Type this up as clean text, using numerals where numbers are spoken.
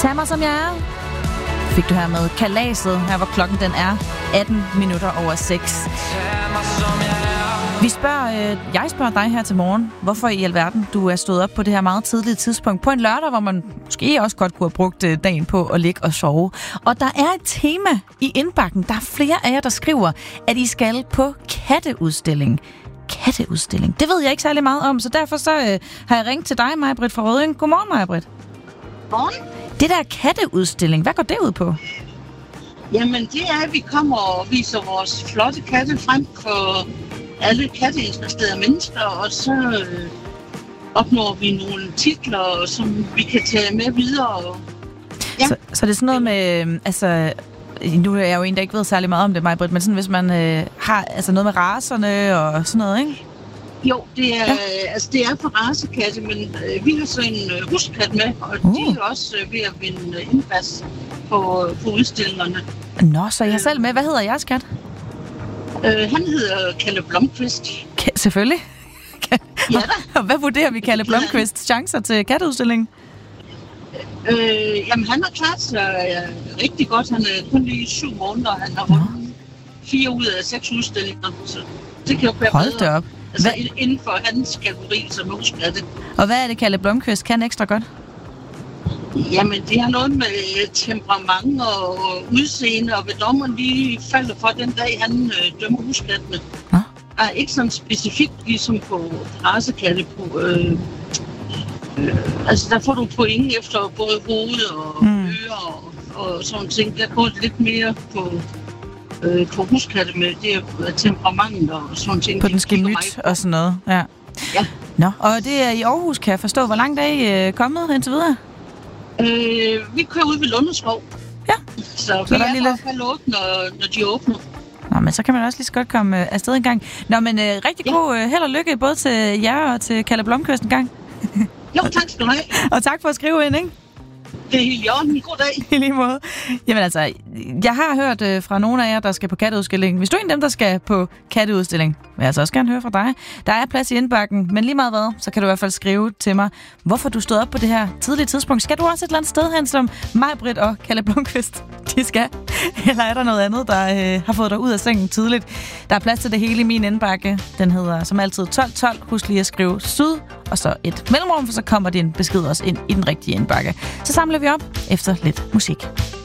Tag mig som jeg er. Fik du her med Kalaset, her hvor klokken den er 6:18. Jeg spørger dig her til morgen, hvorfor i alverden du er stået op på det her meget tidlige tidspunkt på en lørdag, hvor man måske også godt kunne have brugt dagen på at ligge og sove. Og der er et tema i indbakken. Der er flere af jer, der skriver, at I skal på katteudstilling. Katteudstilling. Det ved jeg ikke særlig meget om, så derfor så har jeg ringet til dig, Maj-Britt fra Rødding. Godmorgen, Maj-Britt. Godmorgen. Det der katteudstilling, hvad går det ud på? Jamen, det er, at vi kommer og viser vores flotte katte frem for alle katteinteresserede mennesker, og så opnår vi nogle titler, som vi kan tage med videre. Ja. Så det er sådan noget med, nu er jeg jo en, der ikke ved særlig meget om det, Maj-Britt, men sådan, hvis man har noget med racerne og sådan noget, ikke? Jo, det er, det er for racekatte, men vi har så en huskat med, og de er også ved at vinde indpas på udstillingerne. Nå, så I har selv med. Hvad hedder jeres kat? Han hedder Kalle Blomqvist. Selvfølgelig. Ja da. Hvad vurderer vi Kalle Blomqvists chancer til katteudstillingen? Jamen, han har klaret sig rigtig godt. Han er kun lige 7 måneder. Han har vundet 4 ud af 6 udstillinger, så det kan jo være bedre. Hold da op. Altså inden for hans kategori som huskatte. Og hvad er det, Kalle Blomqvist kan ekstra godt? Jamen, det har noget med temperament og udseende, og hvad dommeren lige falder for den dag, han dømmer huskattene. Er ikke sådan specifikt ligesom på racekatte. Der får du point efter både hoved og ører og sådan ting. Der går det lidt mere på huskatte med det temperament og sådan ting. På den gemyt og sådan noget, ja. Nå, og det er i Aarhus, kan jeg forstå. Hvor langt er I kommet indtil videre? Vi kører ud ved Lundeskov. Ja. Så vi er bare lukket, når de åbner. Nå, men så kan man også lige så godt komme afsted en gang. Nå, men rigtig god held og lykke både til jer og til Kalle Blomqvist en gang. Jo, tak skal du have. Og tak for at skrive ind, ikke? Det er helt i orden. God dag. I lige måde. Jamen altså, jeg har hørt fra nogle af jer, der skal på katteudstillingen. Hvis du er en af dem, der skal på katteudstilling, vil jeg altså også gerne høre fra dig. Der er plads i indbakken, men lige meget hvad, så kan du i hvert fald skrive til mig, hvorfor du stod op på det her tidlige tidspunkt. Skal du også et eller andet sted hen, som Maj-Britt og Kalle Blomqvist, de skal? Eller er der noget andet, der har fået dig ud af sengen tidligt? Der er plads til det hele i min indbakke. Den hedder som altid 1212. Husk lige at skrive syd, og så et mellemrum, for så kommer din besked også ind i den rigtige indbakke. Så samler vi op efter lidt musik.